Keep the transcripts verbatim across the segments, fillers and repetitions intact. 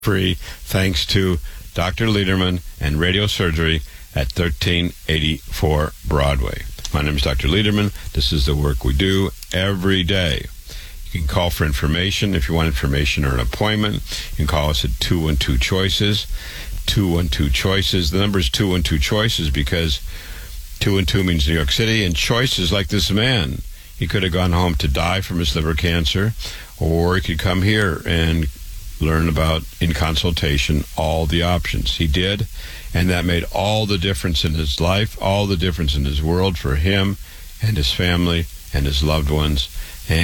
free thanks to Doctor Lederman and Radio Surgery at thirteen eighty-four Broadway. My name is Doctor Lederman. This is the work we do every day. You can call for information if you want information or an appointment. You can call us at two one two choices. two one two choices. The number is two one two choices because two and two means New York City, and choices like this man. He could have gone home to die from his liver cancer, or he could come here and learn about, in consultation, all the options. He did, and that made all the difference in his life, all the difference in his world for him and his family and his loved ones,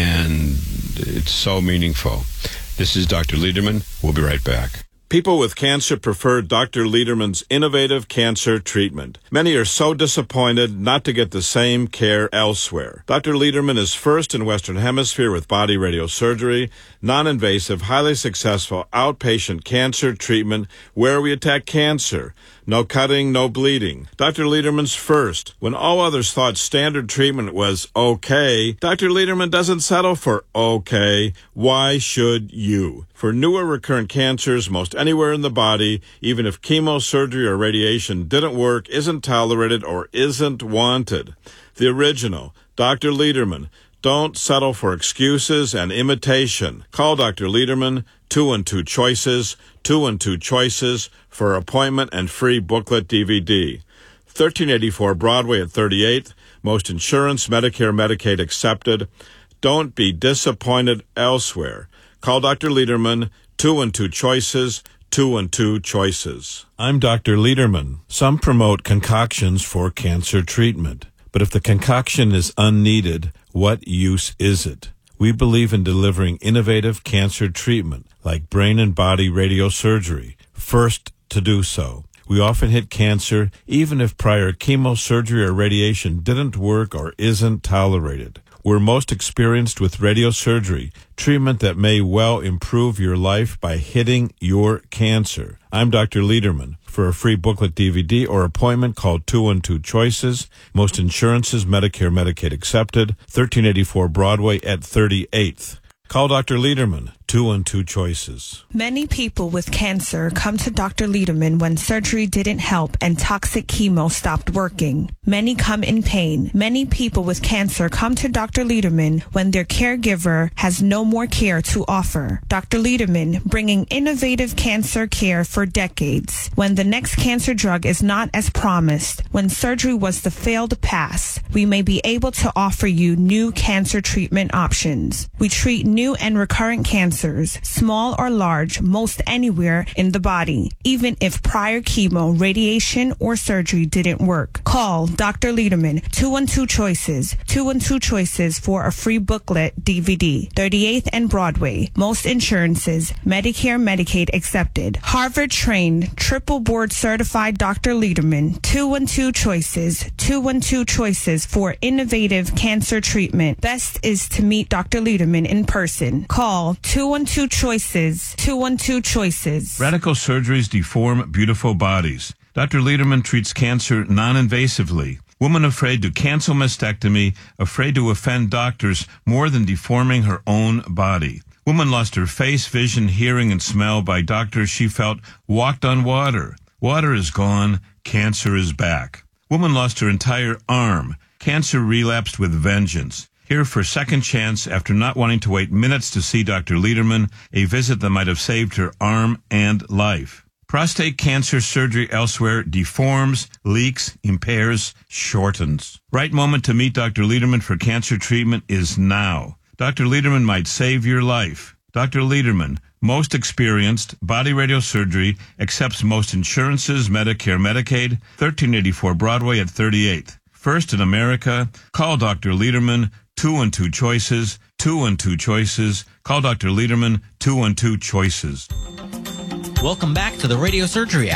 and it's so meaningful. This is Doctor Lederman. We'll be right back. People with cancer prefer Doctor Lederman's innovative cancer treatment. Many are so disappointed not to get the same care elsewhere. Doctor Lederman is first in Western Hemisphere with body radiosurgery, non-invasive, highly successful outpatient cancer treatment where we attack cancer. No cutting, no bleeding. Doctor Lederman's first. When all others thought standard treatment was okay, Doctor Lederman doesn't settle for okay. Why should you? For newer recurrent cancers, most anywhere in the body, even if chemosurgery or radiation didn't work, isn't tolerated, or isn't wanted. The original, Doctor Lederman. Don't settle for excuses and imitation. Call Doctor Lederman, two one two choices, two one two choices, for appointment and free booklet D V D. thirteen eighty-four Broadway at thirty-eighth. Most insurance, Medicare, Medicaid accepted. Don't be disappointed elsewhere. Call Doctor Lederman, two one two choices, two one two choices. I'm Doctor Lederman. Some promote concoctions for cancer treatment. But if the concoction is unneeded, what use is it? We believe in delivering innovative cancer treatment, like brain and body radiosurgery, first to do so. We often hit cancer even if prior chemosurgery or radiation didn't work or isn't tolerated. We're most experienced with radiosurgery, treatment that may well improve your life by hitting your cancer. I'm Doctor Lederman. For a free booklet D V D or appointment, call two one two choices. Most insurances, Medicare, Medicaid accepted. thirteen eighty-four Broadway at thirty-eighth. Call Doctor Lederman, two one two choices. Many people with cancer come to Doctor Lederman when surgery didn't help and toxic chemo stopped working. Many come in pain. Many people with cancer come to Doctor Lederman when their caregiver has no more care to offer. Doctor Lederman, bringing innovative cancer care for decades. When the next cancer drug is not as promised, when surgery was the failed pass, we may be able to offer you new cancer treatment options. We treat new and recurrent cancers, small or large, most anywhere in the body, even if prior chemo, radiation, or surgery didn't work. Call Doctor Lederman, two one two choices, two one two choices for a free booklet D V D, thirty-eighth and Broadway. Most insurances, Medicare, Medicaid accepted. Harvard-trained, triple board certified Doctor Lederman, two one two choices, two one two choices for innovative cancer treatment. Best is to meet Doctor Lederman in person. Call two one two choices, two one two choices. Radical surgeries deform beautiful bodies. Doctor Lederman treats cancer non-invasively. Woman afraid to cancel mastectomy, afraid to offend doctors more than deforming her own body. Woman lost her face, vision, hearing, and smell by doctors she felt walked on water. Water is gone. Cancer is back. Woman lost her entire arm. Cancer relapsed with vengeance. Here for second chance after not wanting to wait minutes to see Doctor Lederman, a visit that might have saved her arm and life. Prostate cancer surgery elsewhere deforms, leaks, impairs, shortens. Right moment to meet Doctor Lederman for cancer treatment is now. Doctor Lederman might save your life. Doctor Lederman, most experienced, body radiosurgery, accepts most insurances, Medicare, Medicaid, thirteen eighty-four Broadway at thirty-eighth. First in America, call Doctor Lederman, two one two choices, two one two choices. Call Doctor Lederman, two one two choices. Welcome back to the Radio Surgery Hour.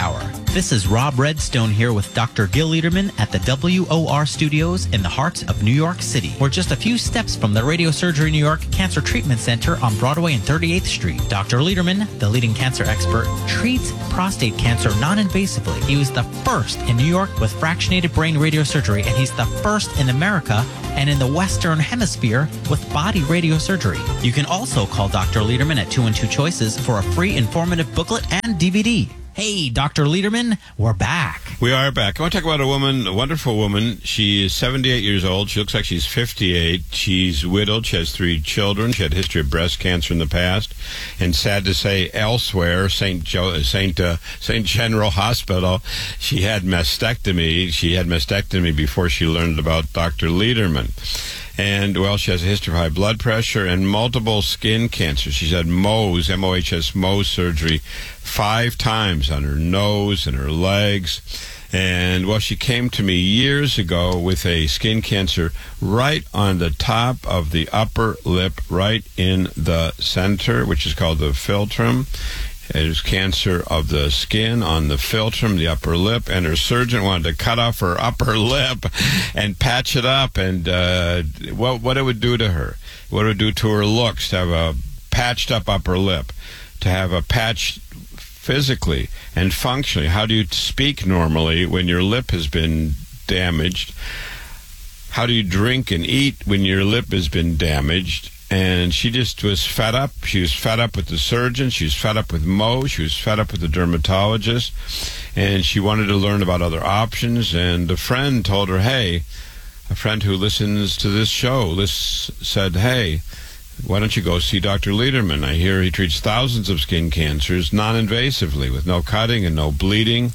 This is Rob Redstone here with Doctor Gil Lederman at the W O R Studios in the heart of New York City. We're just a few steps from the Radiosurgery New York Cancer Treatment Center on Broadway and thirty-eighth Street. Doctor Lederman, the leading cancer expert, treats prostate cancer non-invasively. He was the first in New York with fractionated brain radiosurgery, and he's the first in America and in the Western Hemisphere with body radiosurgery. You can also call Doctor Lederman at two one two Choices for a free informative booklet and D V D. Hey, Doctor Lederman, we're back. We are back. I want to talk about a woman, a wonderful woman. She is seventy-eight years old. She looks like she's fifty-eight. She's widowed. She has three children. She had a history of breast cancer in the past. And sad to say, elsewhere, Saint Jo- Saint uh, Saint General Hospital, she had mastectomy. She had mastectomy before she learned about Doctor Lederman. And, well, she has a history of high blood pressure and multiple skin cancers. She's had Mohs, M O H S, Mohs surgery five times on her nose and her legs. And, well, she came to me years ago with a skin cancer right on the top of the upper lip, right in the center, which is called the philtrum. It was cancer of the skin on the philtrum, the upper lip, and her surgeon wanted to cut off her upper lip and patch it up. And uh, what, what it would do to her, what it would do to her looks, to have a patched up upper lip, to have a patch physically and functionally. How do you speak normally when your lip has been damaged? How do you drink and eat when your lip has been damaged? And she just was fed up. She was fed up with the surgeon. She was fed up with Mo. She was fed up with the dermatologist. And she wanted to learn about other options. And a friend told her, hey, a friend who listens to this show this said, hey, why don't you go see Doctor Lederman? I hear he treats thousands of skin cancers non-invasively with no cutting and no bleeding,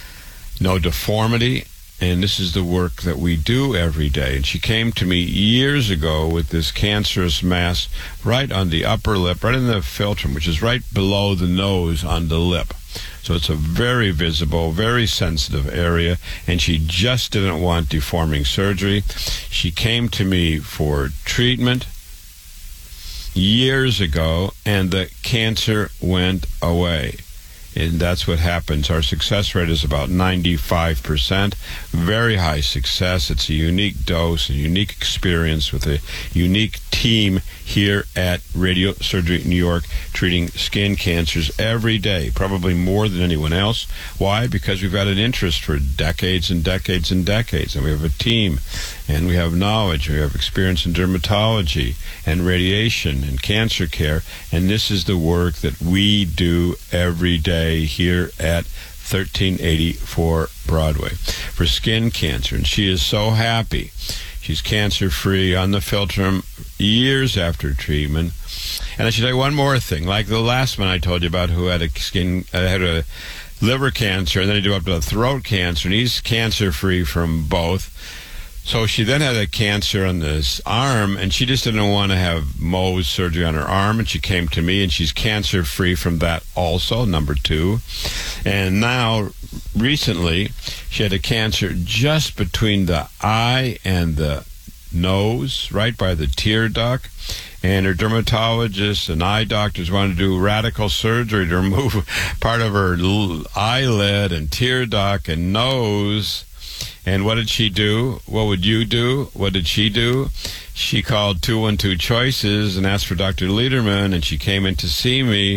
no deformity. And this is the work that we do every day. And she came to me years ago with this cancerous mass right on the upper lip, right in the philtrum, which is right below the nose on the lip. So it's a very visible, very sensitive area, and she just didn't want deforming surgery. She came to me for treatment years ago, and the cancer went away. And that's what happens. Our success rate is about ninety-five percent. Very high success. It's a unique dose, a unique experience with a unique team here at Radiosurgery New York, treating skin cancers every day, probably more than anyone else. Why? Because we've had an interest for decades and decades and decades, and we have a team, and we have knowledge, we have experience in dermatology and radiation and cancer care, and this is the work that we do every day here at thirteen eighty-four Broadway for skin cancer. And she is so happy. She's cancer-free on the philtrum years after treatment. And I should say one more thing. Like the last one I told you about, who had a skin, uh, had a liver cancer, and then he developed a throat cancer, and he's cancer-free from both. So she then had a cancer on this arm, and she just didn't want to have Mohs surgery on her arm, and she came to me, and she's cancer-free from that also, number two. And now, recently, she had a cancer just between the eye and the nose, right by the tear duct. And her dermatologist and eye doctors wanted to do radical surgery to remove part of her eyelid and tear duct and nose. And what did she do? What would you do? What did she do? She called two one two Choices and asked for Doctor Lederman, and she came in to see me.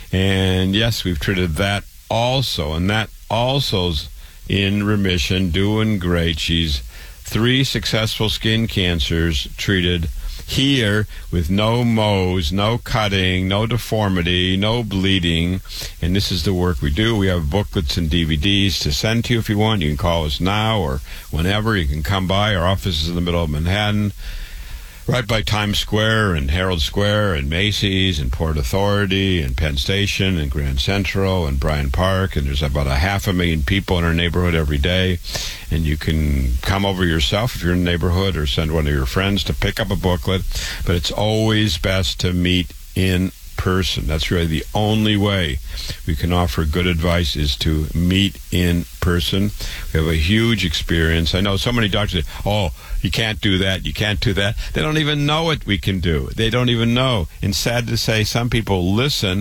And yes, we've treated that also, and that also's in remission, doing great. She's three successful skin cancers treated here with no Mohs, no cutting, no deformity, no bleeding. And this is the work we do. We have booklets and D V Ds to send to you if you want. You can call us now or whenever. You can come by. Our office is in the middle of Manhattan, right by Times Square and Herald Square and Macy's and Port Authority and Penn Station and Grand Central and Bryant Park. And there's about a half a million people in our neighborhood every day. And you can come over yourself if you're in the neighborhood, or send one of your friends to pick up a booklet. But it's always best to meet in person. That's really the only way we can offer good advice, is to meet in person. We have a huge experience. I know so many doctors say, oh, you can't do that, you can't do that. They don't even know what we can do. They don't even know. And sad to say, some people listen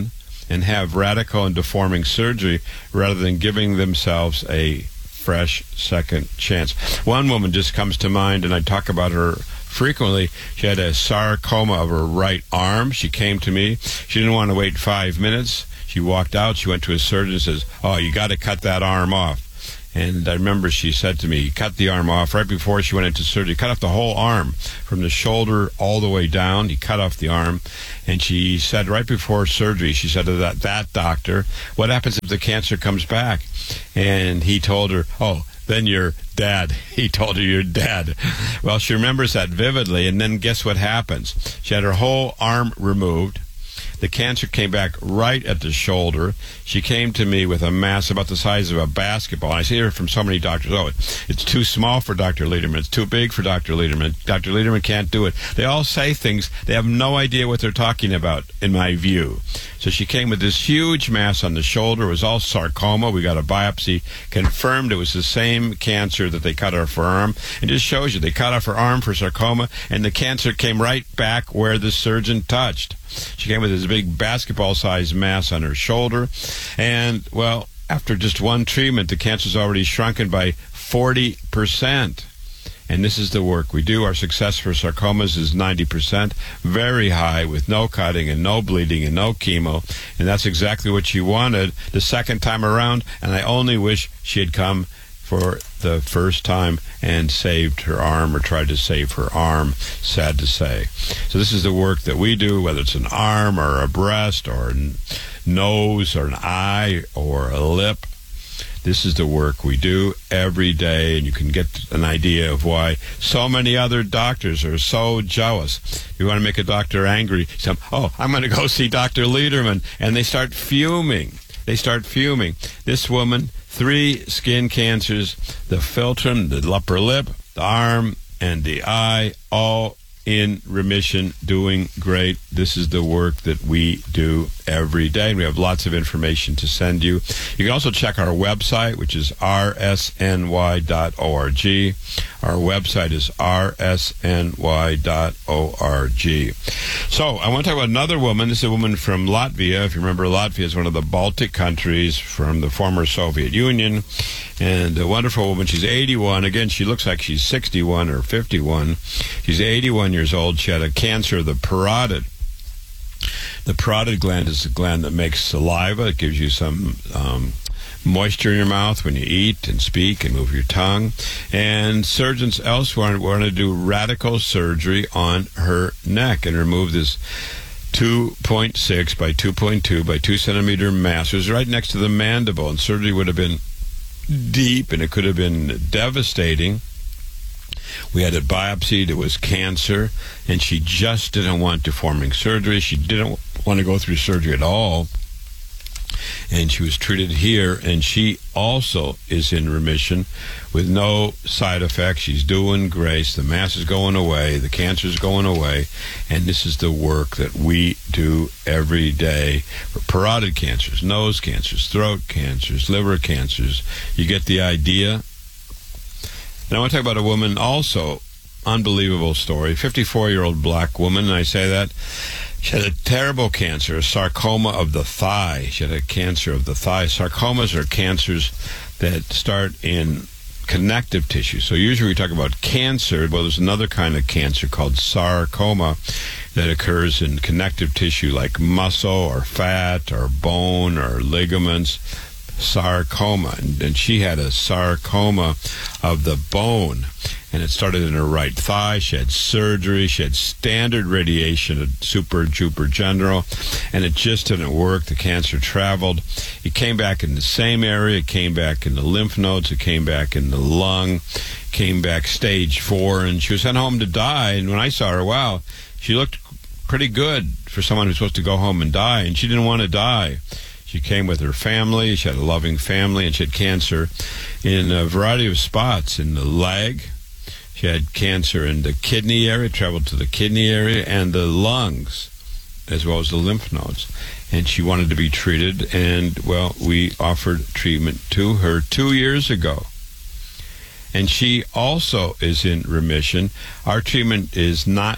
and have radical and deforming surgery rather than giving themselves a fresh second chance. One woman just comes to mind, and I talk about her frequently. She had a sarcoma of her right arm. She came to me. She didn't want to wait five minutes. She walked out. She went to a surgeon and says, "Oh, you got to cut that arm off." And I remember she said to me, cut the arm off right before she went into surgery. Cut off the whole arm from the shoulder all the way down. He cut off the arm. And she said right before surgery, she said to that, that doctor, "What happens if the cancer comes back?" And he told her, "Oh, then you're dead." He told her, "You're dead." Well, she remembers that vividly. And then guess what happens? She had her whole arm removed. The cancer came back right at the shoulder. She came to me with a mass about the size of a basketball. And I hear from so many doctors, "Oh, it's too small for Doctor Lederman. It's too big for Doctor Lederman. Doctor Lederman can't do it." They all say things. They have no idea what they're talking about, in my view. So she came with this huge mass on the shoulder. It was all sarcoma. We got a biopsy, confirmed it was the same cancer that they cut off her arm. It just shows you, they cut off her arm for sarcoma, and the cancer came right back where the surgeon touched. She came with this big basketball-sized mass on her shoulder. And, well, after just one treatment, the cancer's already shrunken by forty percent. And this is the work we do. Our success for sarcomas is ninety percent, very high, with no cutting and no bleeding and no chemo. And that's exactly what she wanted the second time around. And I only wish she had come for the first time and saved her arm, or tried to save her arm, sad to say. So this is the work that we do, whether it's an arm or a breast or a nose or an eye or a lip. This is the work we do every day, and you can get an idea of why so many other doctors are so jealous. If you want to make a doctor angry, say, "Oh, I'm going to go see Doctor Lederman," and they start fuming. They start fuming. This woman, three skin cancers, the philtrum, the upper lip, the arm, and the eye, all in remission, doing great. This is the work that we do every day, and we have lots of information to send you. You can also check our website, which is r s n y dot org. Our website is r s n y dot org. So I want to talk about another woman. This is a woman from Latvia. If you remember, Latvia is one of the Baltic countries from the former Soviet Union, and a wonderful woman. She's eighty-one. Again, she looks like she's sixty-one or fifty-one. She's eighty-one years old. She had a cancer of the parotid. The parotid gland is the gland that makes saliva. It gives you some um, moisture in your mouth when you eat and speak and move your tongue. And surgeons elsewhere want to do radical surgery on her neck and remove this two point six by two point two by two centimeter mass. It was right next to the mandible, and surgery would have been deep, and it could have been devastating. We had it biopsied. It was cancer, and she just didn't want deforming surgery. She didn't want to go through surgery at all, and she was treated here, and she also is in remission with no side effects. She's doing great. The mass is going away. The cancer is going away, and this is the work that we do every day for parotid cancers, nose cancers, throat cancers, liver cancers. You get the idea. And I want to talk about a woman also, unbelievable story, fifty-four-year-old black woman, and I say that. She had a terrible cancer, a sarcoma of the thigh. She had a cancer of the thigh. Sarcomas are cancers that start in connective tissue. So usually we talk about cancer. Well, there's another kind of cancer called sarcoma that occurs in connective tissue like muscle or fat or bone or ligaments. Sarcoma, and, and she had a sarcoma of the bone, and it started in her right thigh. She had surgery. She had standard radiation at Super Duper General, and it just didn't work. The cancer traveled. It came back in the same area. It came back in the lymph nodes. It came back in the lung. Came back stage four, and she was sent home to die. And when I saw her, wow, she looked pretty good for someone who's supposed to go home and die, and she didn't want to die. She came with her family. She had a loving family, and she had cancer in a variety of spots in the leg. She had cancer in the kidney area, traveled to the kidney area, and the lungs, as well as the lymph nodes. And she wanted to be treated, and, well, we offered treatment to her two years ago. And she also is in remission. Our treatment is not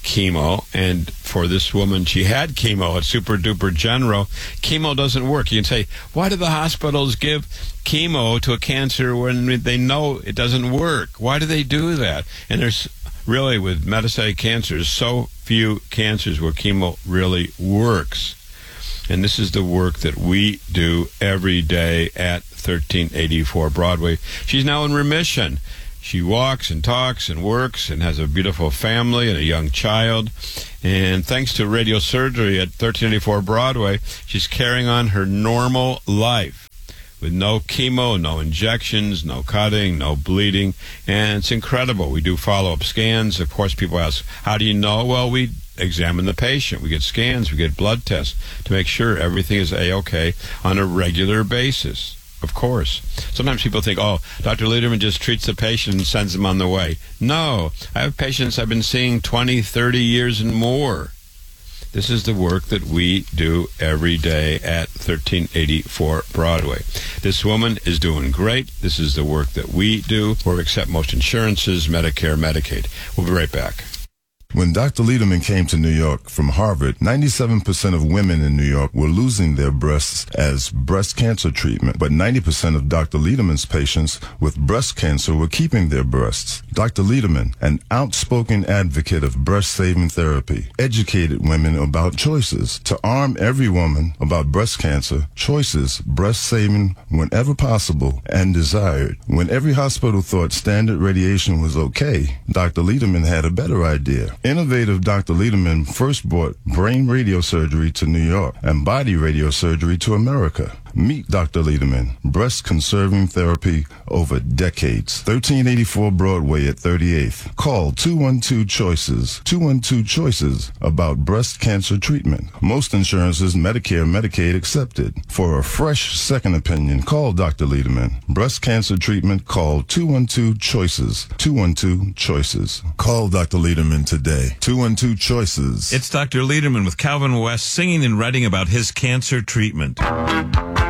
chemo, and for this woman, she had chemo at Super Duper General. Chemo doesn't work. You can say, why do the hospitals give chemo to a cancer when they know it doesn't work? Why do they do that? And there's really, with metastatic cancers, so few cancers where chemo really works. And this is the work that we do every day at thirteen eighty-four Broadway. She's now in remission. She walks and talks and works and has a beautiful family and a young child. And thanks to radiosurgery at thirteen eighty-four Broadway, she's carrying on her normal life with no chemo, no injections, no cutting, no bleeding. And it's incredible. We do follow-up scans. Of course, people ask, how do you know? Well, we examine the patient. We get scans. We get blood tests to make sure everything is A-OK on a regular basis. Of course. Sometimes people think, oh, Doctor Lederman just treats the patient and sends them on the way. No. I have patients I've been seeing twenty, thirty years and more. This is the work that we do every day at thirteen eighty-four Broadway. This woman is doing great. This is the work that we do, where we accept most insurances, Medicare, Medicaid. We'll be right back. When Doctor Lederman came to New York from Harvard, ninety-seven percent of women in New York were losing their breasts as breast cancer treatment, but ninety percent of Doctor Lederman's patients with breast cancer were keeping their breasts. Doctor Lederman, an outspoken advocate of breast-saving therapy, educated women about choices. To arm every woman about breast cancer, choices, breast-saving whenever possible and desired. When every hospital thought standard radiation was okay, Doctor Lederman had a better idea. Innovative Doctor Lederman first brought brain radiosurgery to New York and body radiosurgery to America. Meet Doctor Lederman, breast-conserving therapy over decades. thirteen eighty-four Broadway at thirty-eighth. Call two one two choices, two one two choices about breast cancer treatment. Most insurances, Medicare, Medicaid accepted. For a fresh second opinion, call Doctor Lederman. Breast cancer treatment, call two one two choices, two one two choices. Call Doctor Lederman today. two one two choices. It's Doctor Lederman with Calvin West singing and writing about his cancer treatment.